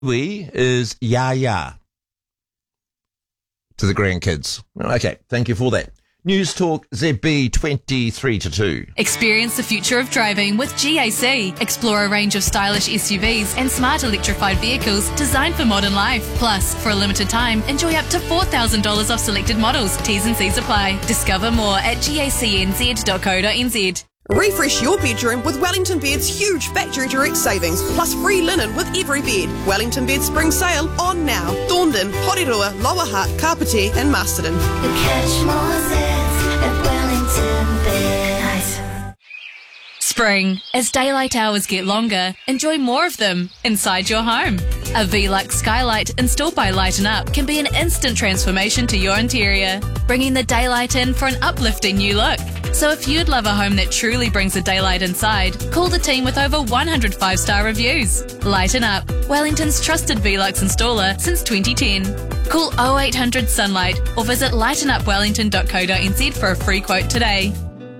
We is ya ya to the grandkids. Okay, thank you for that. News Talk ZB 23 to 2. Experience the future of driving with GAC. Explore a range of stylish SUVs and smart electrified vehicles designed for modern life. Plus, for a limited time, enjoy up to $4,000 off selected models. T's and C's apply. Discover more at gacnz.co.nz. Refresh your bedroom with Wellington Bed's huge factory direct savings, plus free linen with every bed. Wellington Bed spring sale on now. Thorndon, Porirua, Lower Hutt, Kapiti and Masterton. You catch more zits at Wellington Bed. Spring. As daylight hours get longer, enjoy more of them inside your home. A Velux skylight installed by Lighten Up can be an instant transformation to your interior, bringing the daylight in for an uplifting new look. So if you'd love a home that truly brings the daylight inside, call the team with over 100 5-star reviews. Lighten Up, Wellington's trusted Velux installer since 2010. Call 0800 Sunlight or visit lightenupwellington.co.nz for a free quote today.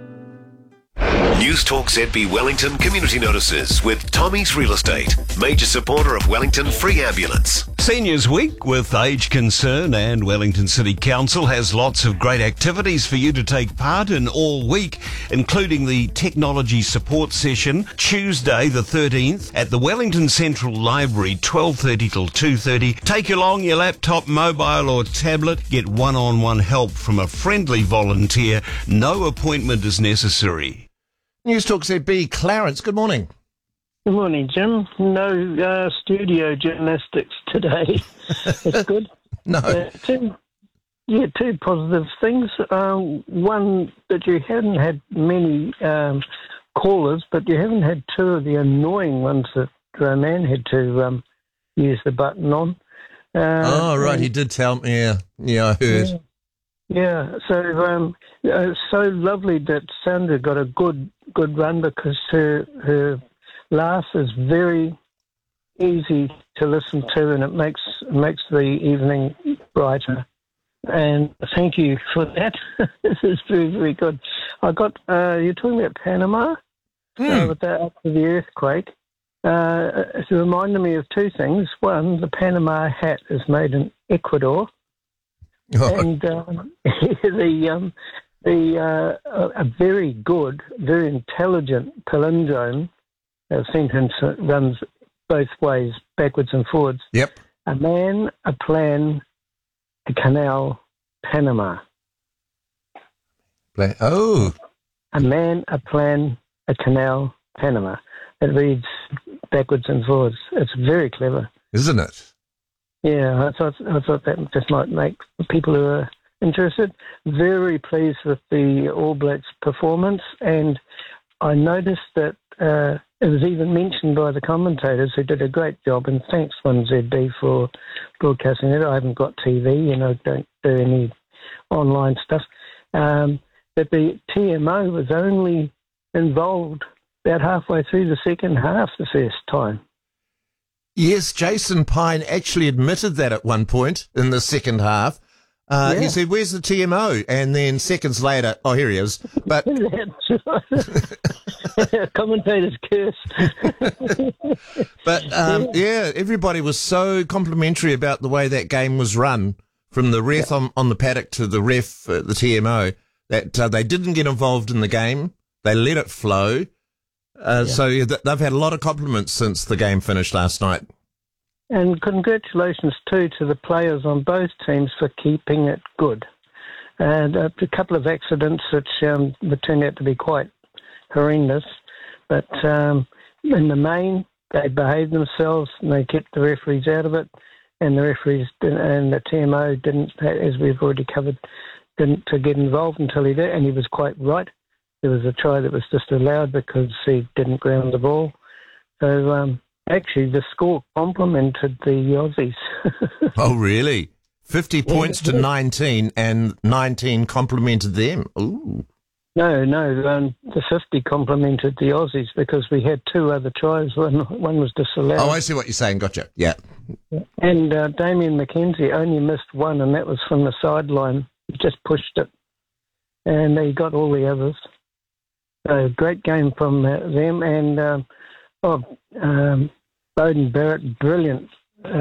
News Talk ZB Wellington Community Notices with Tommy's Real Estate, major supporter of Wellington Free Ambulance. Seniors Week with Age Concern and Wellington City Council has lots of great activities for you to take part in all week, including the technology support session Tuesday the 13th at the Wellington Central Library, 12:30 till 2:30. Take along your laptop, mobile or tablet. Get one-on-one help from a friendly volunteer. No appointment is necessary. News Talk ZB, Clarence, good morning. Good morning, Jim. No studio gymnastics today. That's good. No. Two positive things. One, that you haven't had many callers, but you haven't had two of the annoying ones that Roman had to use the button on. Right, he did tell me. Yeah, I heard. Yeah, so so lovely that Sandra got a good run, because her laugh is very easy to listen to, and it makes the evening brighter. And thank you for that. This is very, very good. I got you're talking about Panama with that after the earthquake. It reminded me of two things. One, the Panama hat is made in Ecuador. And a very good, very intelligent palindrome sentence runs both ways, backwards and forwards. Yep. A man, a plan, a canal, Panama. Oh. A man, a plan, a canal, Panama. It reads backwards and forwards. It's very clever. Isn't it? Yeah, I thought that just might make people who are interested. Very pleased with the All Blacks performance, and I noticed that it was even mentioned by the commentators, who did a great job, and thanks 1ZB for broadcasting it. I haven't got TV, and I don't do any online stuff. That the TMO was only involved about halfway through the second half the first time. Yes, Jason Pine actually admitted that at one point in the second half. He said, "Where's the TMO?" And then seconds later, oh, here he is. But commentators curse. But everybody was so complimentary about the way that game was run, from the ref on the paddock to the ref at the TMO, that they didn't get involved in the game. They let it flow. So they've had a lot of compliments since the game finished last night. And congratulations, too, to the players on both teams for keeping it good. And a couple of accidents which turned out to be quite horrendous. But in the main, they behaved themselves and they kept the referees out of it. And the referees and the TMO didn't, as we've already covered, didn't get involved until he did. And he was quite right. There was a try that was just allowed because he didn't ground the ball. So actually, the score complimented the Aussies. Oh, really? 50 points to 19, and 19 complimented them. Ooh. No, the 50 complimented the Aussies, because we had two other tries. One was disallowed. Oh, I see what you're saying. Gotcha. Yeah. And Damien McKenzie only missed one, and that was from the sideline. He just pushed it, and he got all the others. So great game from them. And Bowden Barrett, brilliant